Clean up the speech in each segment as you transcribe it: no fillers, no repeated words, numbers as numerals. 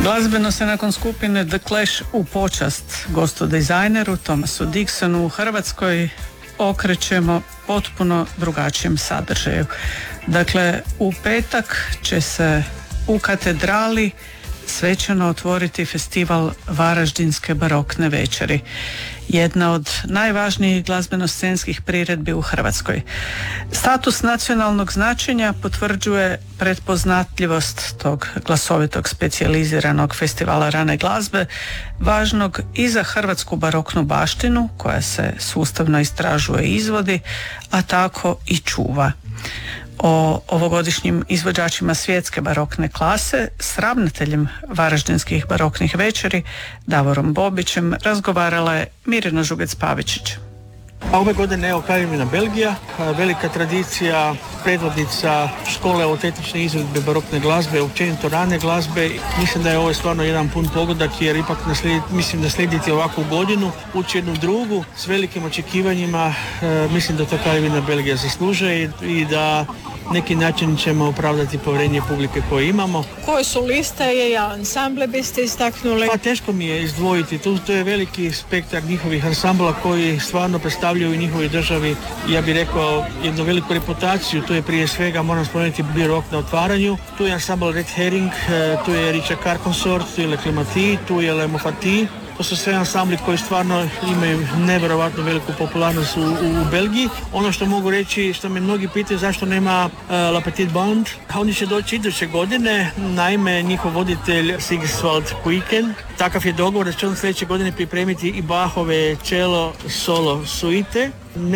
Glazbeno se nakon skupine The Clash u počast gostu dizajneru Thomasu Dixonu u Hrvatskoj okrećemo potpuno drugačijem sadržaju. Dakle, u petak će se u katedrali svečano otvoriti festival Varaždinske barokne večeri, jedna od najvažnijih glazbeno-scenskih priredbi u Hrvatskoj. Status nacionalnog značenja potvrđuje pretpoznatljivost tog glasovitog specijaliziranog festivala rane glazbe, važnog i za hrvatsku baroknu baštinu koja se sustavno istražuje i izvodi, a tako i čuva. O ovogodišnjim izvođačima svjetske barokne klase s ravnateljem Varaždinskih baroknih večeri Davorom Bobićem razgovarala je Mirjana Žugec-Pavičić. Ove godine evo Kraljevina Belgija, velika tradicija, predvodnica škole autentične izvedbe barokne glazbe, općenito rane glazbe. Mislim da je ovo stvarno jedan pun pogodak jer ipak mislim da slijediti ovakvu godinu, ući jednu drugu s velikim očekivanjima. Mislim da to Kraljevina Belgija zaslužuje i da neki način ćemo opravdati povjerenje publike koje imamo. Koje su liste i ansamble biste istaknuli? Pa teško mi je izdvojiti. To je veliki spektar njihovih ansambla koji stvarno predstavljaju u njihovoj državi, ja bih rekao, jednu veliku reputaciju. Tu je prije svega, moram spomenuti, bio rock na otvaranju. Tu je ansambl Red Herring, tu je Richard Carr Consort, tu je Le Clemati, tu je Le Mofati. To su sve ansambli koji stvarno imaju nevjerojatno veliku popularnost u Belgiji. Ono što mogu reći, što me mnogi pitaju zašto nema La Petite Band, oni će doći iduće godine. Naime, njihov voditelj Sigiswald Kuiken, takav je dogovor da će on sljedeće godine pripremiti i Bachove cello solo suite.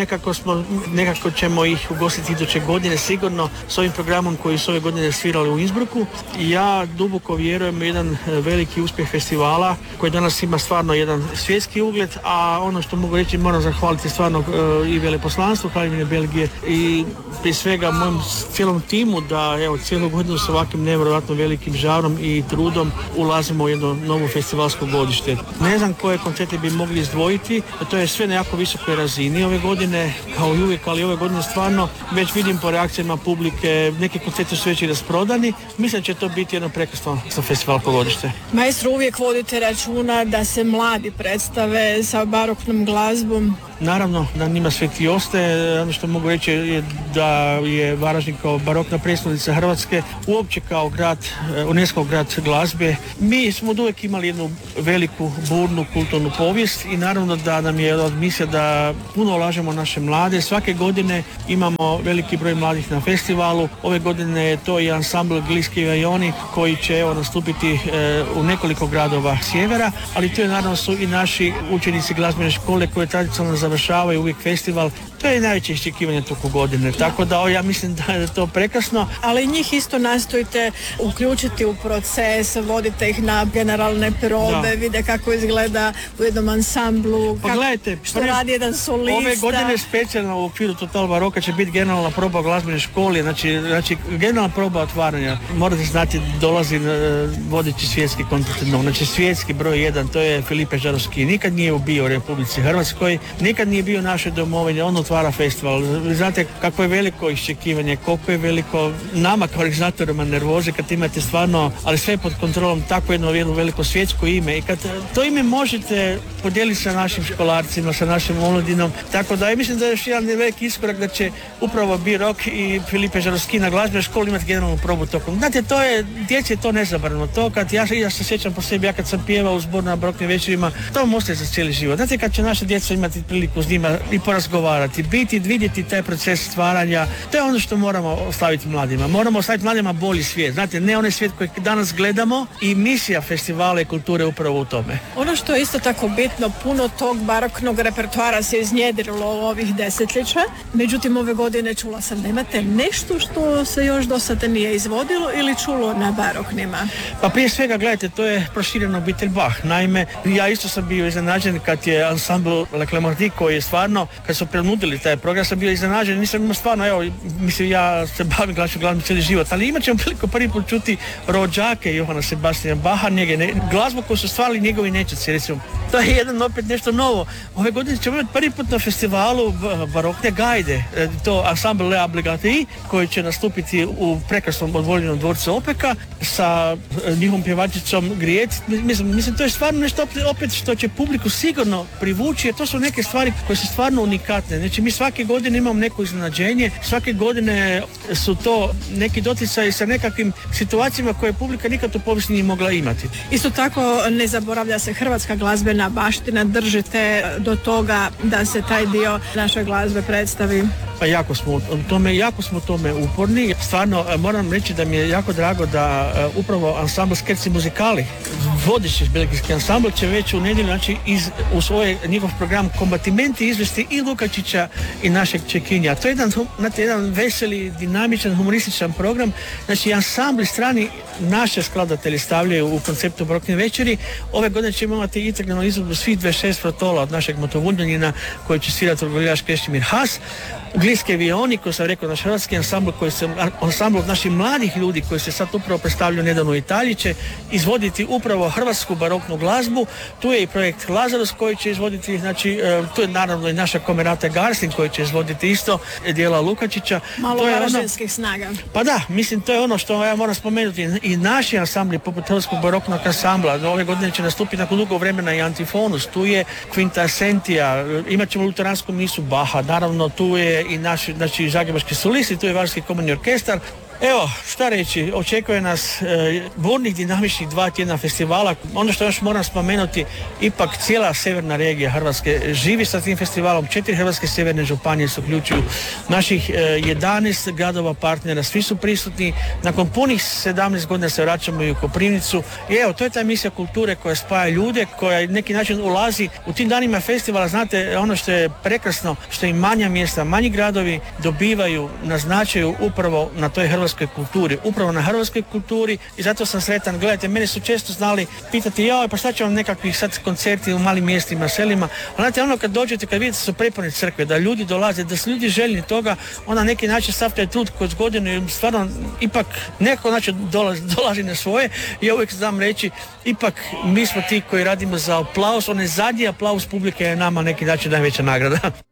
Nekako ćemo ih ugostiti iduće godine sigurno s ovim programom koji su ove godine svirali u Innsbrucku. Ja duboko vjerujem u jedan veliki uspjeh festivala koji danas ima stvarno jedan svjetski ugled, a ono što mogu reći, moram zahvaliti stvarno i veleposlanstvu Kraljevine Belgije i prije svega mojem cijelom timu da evo cijelu godinu s ovakvim nevjerojatno velikim žarom i trudom ulazimo u jedno novo festivalsko godište. Ne znam koje koncerte bi mogli izdvojiti, to je sve na jako visokoj razini ove godine, kao i uvijek, ali ove godine stvarno već vidim po reakcijama publike, neki koncerti su već i rasprodani. Mislim da će to biti jedno prekrasno festivalsko godište. Maestro, uvijek vodite računa da se mladi predstave sa baroknom glazbom. Naravno da njima svijet i ostaje. Ono što mogu reći je da je Varaždin kao barokna prijestolnica Hrvatske uopće kao grad, UNESCO grad glazbe. Mi smo od uvijek imali jednu veliku, burnu kulturnu povijest i naravno da nam je od misija da puno ulažemo naše mlade. Svake godine imamo veliki broj mladih na festivalu. Ove godine je to i ansambl Gliski Vajoni koji će nastupiti u nekoliko gradova sjevera, ali to je naravno su i naši učenici glazbene škole koje tradicionalno završavaju uvijek festival. To je najveće iščekivanje toku godine, tako da ja mislim da je to prekrasno. Ali njih isto nastojite uključiti u proces, vodite ih na generalne probe, vide kako izgleda u jednom ansamblu, pa gledajte, što radi jedan solista. Ove godine specijalno u okviru Total Baroka će biti generalna proba glazbene škole, znači generalna proba otvaranja. Morate znati, dolazi vodeći svjetski kontinent, znači svjetski broj 1, to je Filipe Žarovski. Nikad nije bio u Republici Hrvatskoj, nikad nije bio naše domovine, on otvara festival. Vi znate kako je veliko iščekivanje, koliko je veliko nama kao organizatorima nervoze kad imate stvarno, ali sve pod kontrolom, tako jedno veliko svjetsko ime i kad to ime možete podijeliti sa našim školarcima, sa našim omladinom, tako da ja mislim da je još jedan veliki iskorak da će upravo Birok i Filipe Žarovski na glazbenoj školi imati generalnu probu tokom. Znate, to je, djeci je to nezabrano. To kad ja se sjećam po sebi, ja kad sam pjevao u zboru na baroknim večerima, to mu ostaje za cijeli život. Znate, kad će naša djeca imati priliku s njima i porazgovarati, biti, vidjeti taj proces stvaranja, to je ono što moramo ostaviti mladima. Moramo ostaviti mladima bolji svijet. Znate, ne onaj svijet koji danas gledamo i misija festivala i kulture upravo u tome. Ono što je isto tako bitno, puno tog baroknog repertoara se iznjedrilo u ovih desetljeća. Međutim, ove godine čula sam da imate nešto što se još do sada nije izvodilo ili čulo na baroknima. Pa prije svega, gledajte, to je proširena obitelj Bach. Naime, ja isto sam bio iznenađen kad je ansambl Le Clemati koji je stvarno, kad su prenudili taj program, sam bio iznenađen. Nisam imao stvarno, evo, mislim, ja se bavim glazbom cijeli život, ali imat ćemo priliku prvi put čuti rođake Johana Sebastiana Baha, glazbu koju su stvarali njegovi nećaci, recimo To je jedan opet nešto novo. Ove godine ćemo imati prvi put na festivalu barokne gajde, to Ensemble Le Obligati, koji će nastupiti u prekrasnom odvoljenom dvorcu Opeka sa njihovom pjevačicom Grijec. Mislim, to je stvarno nešto opet što će publiku sigurno privući, jer to su neke stvari koje su stvarno unikatne. Znači, mi svake godine imamo neko iznenađenje, svake godine su to neki doticaji sa nekakvim situacijama koje publika nikad u povijesti nije mogla imati. Isto tako ne zaboravlja se hrvatska glazbena baština, držite do toga da se taj dio naše glazbe predstavi. Pa jako smo u tome uporni. Stvarno moram reći da mi je jako drago da upravo ansambl Scherzi Musicali, vodeći belgijski ansambl, će već u nedjelju, znači u svoj njihov program Kombatimenti izvesti i Lukačića i našeg Čekinja. To je jedan veseli, dinamičan, humorističan program. Znači, ansambli strani naše skladatelji stavljaju u konceptu barokne večeri. Ove godine ćemo imati integralnu izvedbu svih 26 frotola od našeg motovunjanina koji će svirati orguljaš Krešimir Has. Gliske Vioni, koji sam rekao, naš hrvatski ansambl, ansambl od naših mladih ljudi koji se sad upravo predstavljaju nedavno u Italiji, će izvoditi upravo hrvatsku baroknu glazbu. Tu je i projekt Lazarus koji će izvoditi, znači tu je naravno i naša Komerata Garsin koji će izvoditi isto dijela Lukačića. Malo varaždinskih snaga. Pa da, mislim, to je ono što ja moram spomenuti. I naši ansambli poput hrvatskog baroknog ansambla ove godine će nastupiti nakon dugo vremena i Antifonus. Tu je Quintasentija, imat ćemo luteransku misu Baha, naravno tu je i naši zagrebački solisti, tu je Varski komorni orkestar. Evo, šta reći, očekuje nas burnih, dinamičnih 2 tjedna festivala. Ono što još moram spomenuti, ipak cijela severna regija Hrvatske živi sa tim festivalom. 4 hrvatske severne županije se uključuju. Naših 11 gradova partnera, svi su prisutni. Nakon punih 17 godina se vraćamo i u Koprivnicu. I evo, to je ta misija kulture koja spaja ljude, koja neki način ulazi u tim danima festivala. Znate, ono što je prekrasno, što i manja mjesta, manji gradovi dobivaju, naznačaju upravo na toj hrvatskoj kulturi, upravo na hrvatskoj kulturi, i zato sam sretan. Gledajte, mene su često znali pitati, pa šta će vam nekakvih sad koncerti u malim mjestima, selima, a znate, ono kad dođete, kad vidite su prepune crkve, da ljudi dolaze, da su ljudi željni toga, onda neki način sav taj trud kroz godinu i stvarno ipak neko način dolazi na svoje. I ja uvijek znam reći, ipak mi smo ti koji radimo za aplauz, onaj zadnji aplauz publike je nama neki način najveća nagrada.